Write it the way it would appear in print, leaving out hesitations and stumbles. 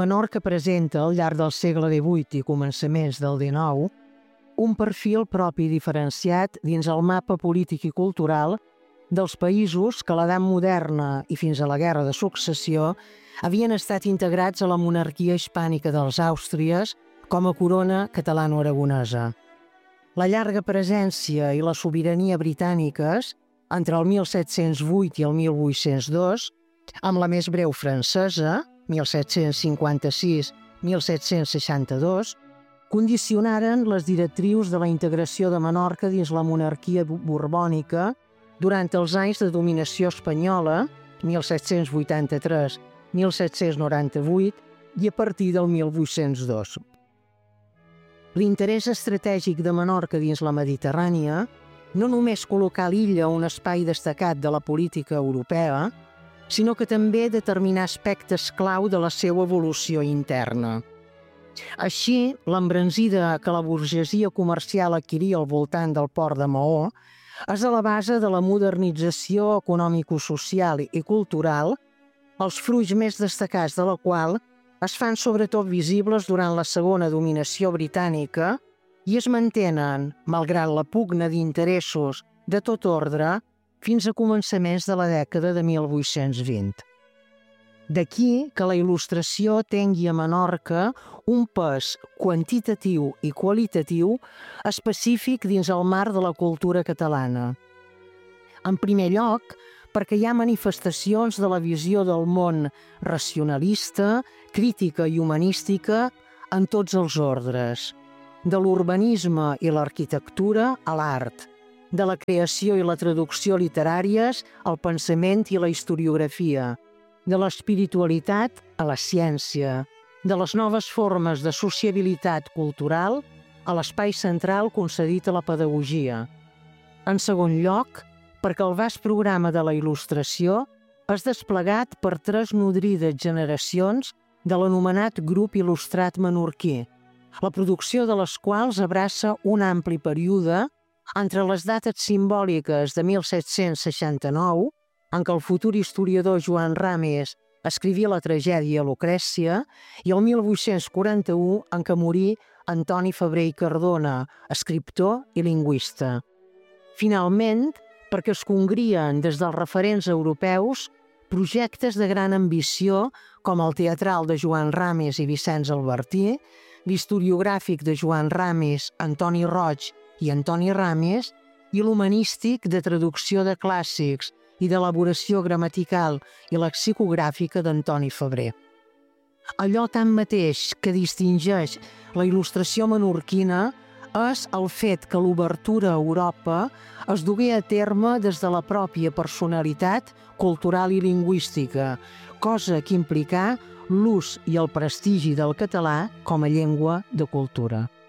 Menorca presenta, al llarg del segle XVIII i començaments del XIX, un perfil propi i diferenciat dins el mapa polític i cultural dels països que a l'edat moderna i fins a la Guerra de Successió havien estat integrats a la monarquia hispànica dels Àustries com a corona catalano-aragonesa. La llarga presència i la sobirania britàniques entre el 1708 i el 1802, amb la més breu francesa, 1756-1762, condicionaren les directrius de la integració de Menorca dins la monarquia borbònica durant els anys de dominació espanyola, 1783-1798, i a partir del 1802. L'interès estratègic de Menorca dins la Mediterrània no només col·locar l'illa a un espai destacat de la política europea, sinó que també determinar aspectes clau de la seva evolució interna. Així, l'embranzida que la burgesia comercial adquiria al voltant del port de Maó és a la base de la modernització econòmico-social i cultural, els fruits més destacats de la qual es fan sobretot visibles durant la segona dominació britànica i es mantenen, malgrat la pugna d'interessos de tot ordre, fins a començaments de la dècada de 1820. D'aquí que la il·lustració tingui a Menorca un pes quantitatiu i qualitatiu específic dins el marc de la cultura catalana. En primer lloc, perquè hi ha manifestacions de la visió del món racionalista, crítica i humanística en tots els ordres, de l'urbanisme i l'arquitectura a l'art, de la creació i la traducció literàries al pensament i la historiografia, de l'espiritualitat a la ciència, de les noves formes de sociabilitat cultural a l'espai central concedit a la pedagogia. En segon lloc, perquè el vast programa de la il·lustració és desplegat per 3 nodrides generacions de l'anomenat grup il·lustrat menorquí, la producció de les quals abraça un ampli període entre les dates simbòliques de 1769, en què el futur historiador Joan Ramis escrivia la tragèdia Lucrècia, i el 1841, en què morí Antoni Febrer i Cardona, escriptor i lingüista. Finalment, perquè es congrien des dels referents europeus projectes de gran ambició com el teatral de Joan Ramis i Vicenç Albertí, l'historiogràfic de Joan Ramis, Antoni Roig i Antoni Ramis, i l'humanístic de traducció de clàssics i d'elaboració gramatical i lexicogràfica d'Antoni Febrer. Allò tanmateix que distingeix la il·lustració menorquina és el fet que l'obertura a Europa es dugué a terme des de la pròpia personalitat cultural i lingüística, cosa que implicà l'ús i el prestigi del català com a llengua de cultura.